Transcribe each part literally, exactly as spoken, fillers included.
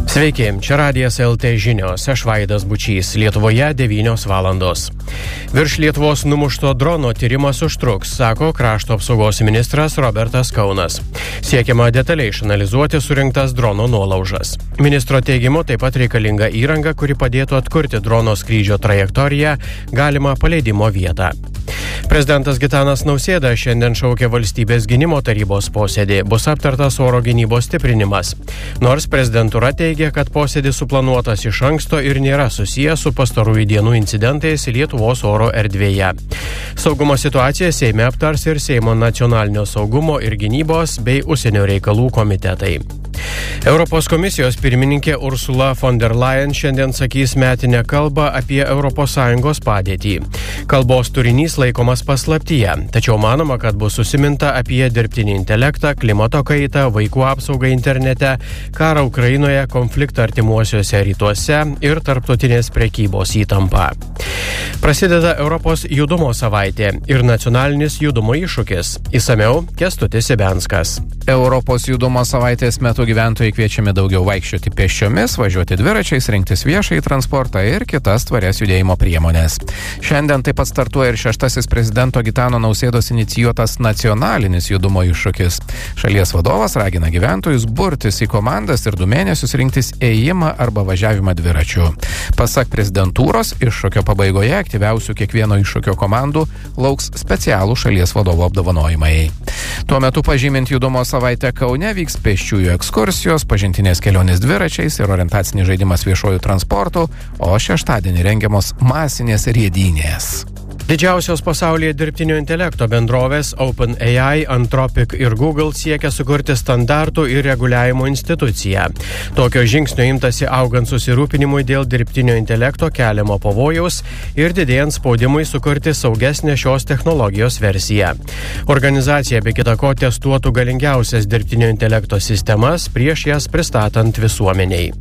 Sveiki, čia Radijas L T žinios, aš Vaidas Bučys, Lietuvoje devynios valandos. Virš Lietuvos numušto drono tyrimas užtruks, sako krašto apsaugos ministras Robertas Kaunas. Siekiama detaliai išanalizuoti surinktas drono nuolaužas. Ministro teigimu taip pat reikalinga įranga, kuri padėtų atkurti drono skrydžio trajektoriją, galimą paleidimo vietą. Prezidentas Gitanas Nausėda šiandien šaukia valstybės gynimo tarybos posėdį, bus aptartas oro gynybos stiprinimas. Nors prezidentūra teigia, kad posėdis suplanuotas iš anksto ir nėra susijęs su pastarųjų dienų incidentais Lietuvos oro erdvėje. Saugumo situaciją Seime aptars ir Seimo nacionalinio saugumo ir gynybos bei užsienio reikalų komitetai. Europos komisijos pirmininkė Ursula von der Leyen šiandien sakys metinę kalbą apie Europos Sąjungos padėtį. Kalbos turinys laikomas paslaptyje, tačiau manoma, kad bus susiminta apie dirbtinį intelektą, klimato kaitą, vaikų apsaugą internete, karą Ukrainoje, konfliktą artimuosiuose rytuose ir tarptautinės prekybos įtampą. Prasideda Europos judumo savaitė ir nacionalinis judumo iššūkis. Išsamiau Kęstutis Ibenskas. Europos judumo savaitės metu gyventojai kviečiami daugiau vaikščioti pėsčiomis, važiuoti dviračiais, rinktis viešąjį transportą ir kitas tvarias judėjimo priemonės. Šiandien taip pat startuoja ir šeštasis prezidento Gitano Nausėdos inicijuotas nacionalinis judumo iššūkis. Šalies vadovas ragina gyventojus burtis į komandas ir du mėnesius rinktis ėjimą arba važiavimą dviračiu. Pasak prezidentūros, iššūkio pabaigoje aktyviausių kiekvieno iššūkio komandų lauks specialų šalies vadovo apdovanojimai. Tuo metu pažymint judumo savaitę Kaune vyks pėsčiųjų ekskursijos, pažintinės kelionės dviračiais ir orientacinis žaidimas viešuoju transportu, o šeštadienį rengiamos masinės riedynės. Didžiausios pasaulyje dirbtinio intelekto bendrovės OpenAI, Anthropic ir Google siekia sukurti standartų ir reguliavimo instituciją. Tokio žingsnio imtasi augant susirūpinimui dėl dirbtinio intelekto keliamo pavojaus ir didėjant spaudimui sukurti saugesnę šios technologijos versiją. Organizacija be kita ko testuotų galingiausias dirbtinio intelekto sistemas prieš jas pristatant visuomeniai.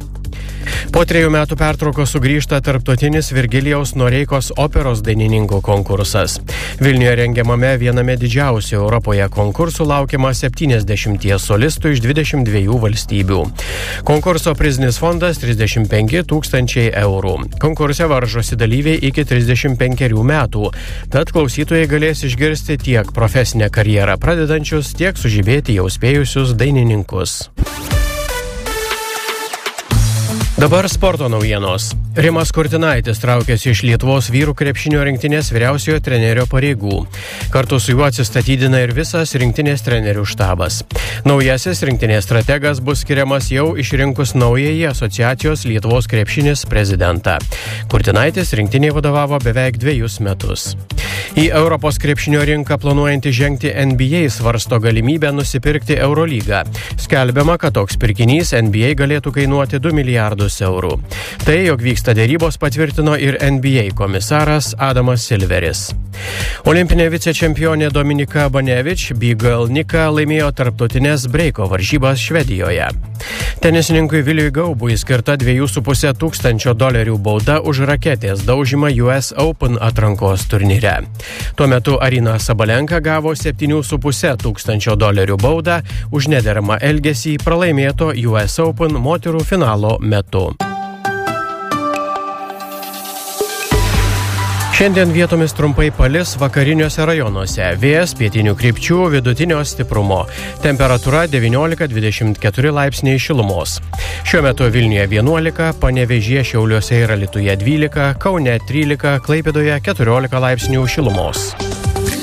Po trejų metų pertraukos sugrįžta tarptautinis Virgilijaus Noreikos operos dainininkų konkursas. Vilniuje rengiamame viename didžiausių Europoje konkursų laukiama septyniasdešimties solistų iš dvidešimt dviejų valstybių. Konkurso prizinis fondas trisdešimt penki tūkstančiai eurų. Konkurse varžosi dalyviai iki trisdešimt penkerių metų, tad klausytojai galės išgirsti tiek profesinę karjerą pradedančius, tiek sužibėti jau spėjusius dainininkus. Dabar sporto naujienos. Rimas Kurtinaitis traukėsi iš Lietuvos vyrų krepšinio rinktinės vyriausiojo trenerio pareigų. Kartu su juo atsistatydina ir visas rinktinės trenerių štabas. Naujasis rinktinės strategas bus skiriamas jau išrinkus naująjį asociacijos Lietuvos krepšinis prezidentą. Kurtinaitis rinktinėje vadovavo beveik dviejus metus. Į Europos krepšinio rinką planuojantį žengti N B A svarsto galimybę nusipirkti Eurolygą. Skelbiama, kad toks pirkinys N B A galėtų kainuoti du milijardus eurų. Tai, jog vyksta dėrybos, patvirtino ir N B A komisaras Adamas Silveris. Olimpinė vicečempionė Dominika Banevič Beagle Nika laimėjo tarptautinės breiko varžybas Švedijoje. Tenisininkui Viliui Gaubui skirta dviejų su puse tūkstančio dolerių bauda už raketės daužymą U S Open atrankos turnyre. Tuo metu Arina Sabalenka gavo septynių su puse tūkstančio dolerių baudą už nederamą elgesį pralaimėto U S Open moterų finalo metu. Šiandien vietomis trumpai palis vakariniuose rajonuose. Vėjas pietinių krypčių vidutinio stiprumo. Temperatūra devyniolika dvidešimt keturi laipsniai šilumos. Šiuo metu Vilniuje vienuolika, Panevėžyje, Šiauliuose ir Alytuje dvylika, Kaune trylika, Klaipėdoje keturiolika laipsnių šilumos.